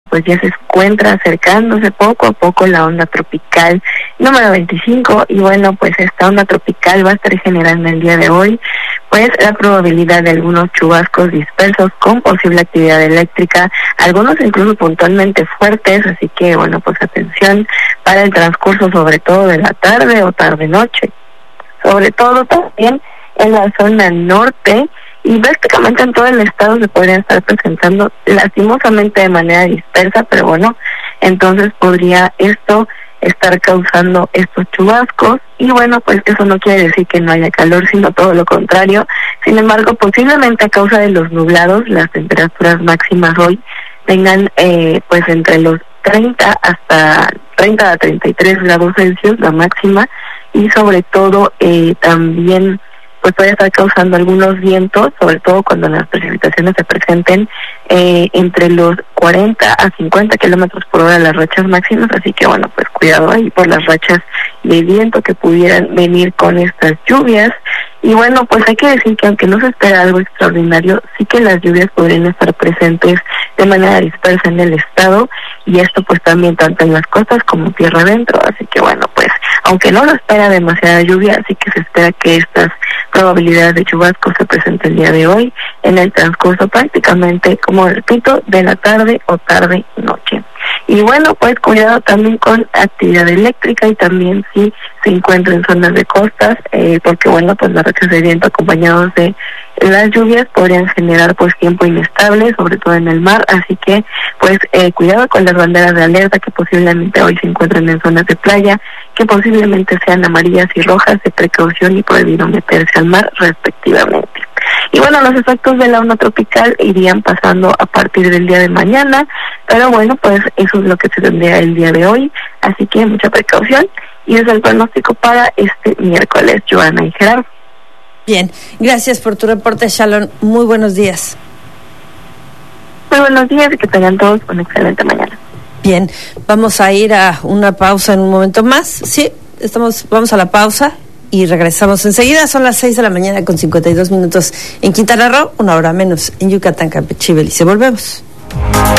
pues ya se encuentra acercándose poco a poco la onda tropical número 25, y bueno, pues esta onda tropical va a estar generando el día de hoy pues la probabilidad de algunos chubascos dispersos con posible actividad eléctrica, algunos incluso puntualmente fuertes, así que bueno, pues atención para el transcurso sobre todo de la tarde o tarde-noche, sobre todo también en la zona norte, y prácticamente en todo el estado se podrían estar presentando lastimosamente de manera dispersa, pero bueno, entonces podría esto estar causando estos chubascos, y bueno, pues eso no quiere decir que no haya calor, sino todo lo contrario. Sin embargo, posiblemente a causa de los nublados, las temperaturas máximas hoy tengan pues entre los 30 a 33 grados Celsius la máxima, y sobre todo también pues puede estar causando algunos vientos, sobre todo cuando las precipitaciones se presenten entre los 40 a 50 kilómetros por hora las rachas máximas, así que bueno, pues cuidado ahí por las rachas de viento que pudieran venir con estas lluvias. Y bueno, pues hay que decir que aunque no se espera algo extraordinario, sí que las lluvias podrían estar presentes de manera dispersa en el estado, y esto pues también tanto en las costas como tierra adentro, así que bueno, pues aunque no se espera demasiada lluvia, sí que se espera que estas probabilidades de chubascos se presenten el día de hoy en el transcurso prácticamente, como repito, de la tarde o tarde-noche. Y bueno, pues cuidado también con actividad eléctrica, y también si se encuentra en zonas de costas, porque bueno, pues las rachas de viento acompañados de las lluvias podrían generar pues tiempo inestable, sobre todo en el mar, así que pues cuidado con las banderas de alerta que posiblemente hoy se encuentren en zonas de playa, que posiblemente sean amarillas y rojas, de precaución y prohibido meterse al mar respectivamente. Y bueno, los efectos de la onda tropical irían pasando a partir del día de mañana, pero bueno, pues eso es lo que se tendría el día de hoy, así que mucha precaución, y es el pronóstico para este miércoles, Joana y Gerardo. Bien, gracias por tu reporte, Shalon. Muy buenos días. Muy buenos días y que tengan todos una excelente mañana. Bien, vamos a ir a una pausa en un momento más. Sí, vamos a la pausa y regresamos enseguida. Son las 6 de la mañana con 52 minutos en Quintana Roo, 1 hora menos en Yucatán, Campeche y Belice. Volvemos.